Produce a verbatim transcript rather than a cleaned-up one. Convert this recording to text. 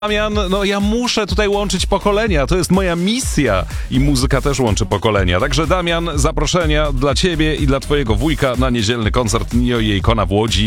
Damian, no ja muszę tutaj łączyć pokolenia, to jest moja misja i muzyka też łączy pokolenia. Także Damian, zaproszenia dla ciebie i dla twojego wujka na niedzielny koncert Nio i Icona w Łodzi.